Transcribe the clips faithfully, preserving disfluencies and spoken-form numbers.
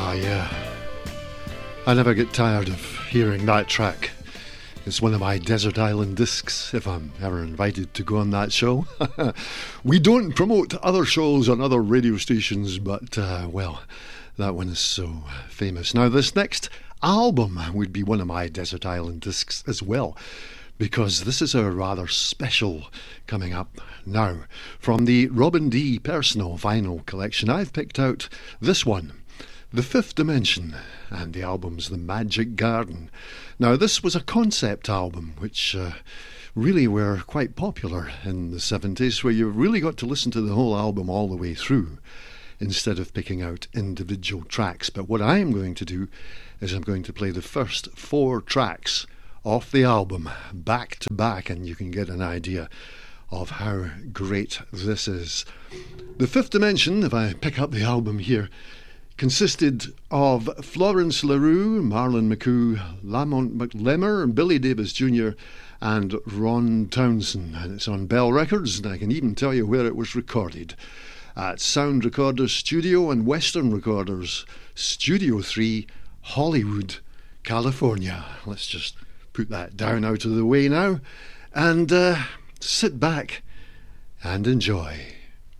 Oh, yeah. I never get tired of hearing that track. It's one of my Desert Island discs, if I'm ever invited to go on that show. We don't promote other shows on other radio stations, but, uh, well, that one is so famous. Now, this next album would be one of my Desert Island discs as well, because this is a rather special coming up now. From the Robin D. Personal Vinyl Collection, I've picked out this one, The Fifth Dimension, and the album's The Magic Garden. Now, this was a concept album, which uh, really were quite popular in the seventies, where you really got to listen to the whole album all the way through, instead of picking out individual tracks. But what I am going to do is I'm going to play the first four tracks off the album back to back, and you can get an idea of how great this is. The Fifth Dimension, if I pick up the album here, consisted of Florence LaRue, Marlon McCoo, Lamont McLemmer, Billy Davis Junior and Ron Townsend, and it's on Bell Records, and I can even tell you where it was recorded, at Sound Recorders Studio and Western Recorders Studio three, Hollywood, California. Let's just put that down out of the way now and uh, sit back and enjoy.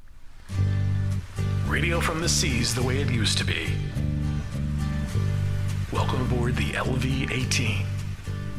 Radio from the seas the way it used to be. Welcome aboard the L V eighteen.